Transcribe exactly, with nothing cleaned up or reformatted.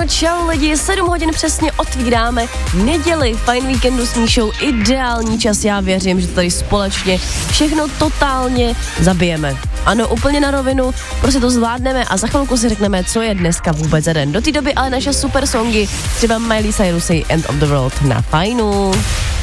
čau lidi, sedm hodin přesně otvíráme neděli Fajn víkendu s Míšou, ideální čas, já věřím, že to tady společně všechno totálně zabijeme. Ano, úplně na rovinu, prostě to zvládneme a za chvilku si řekneme, co je dneska vůbec za den. Do té doby ale naše super songy, třeba Miley Cyrusy End of the World na Fajnu.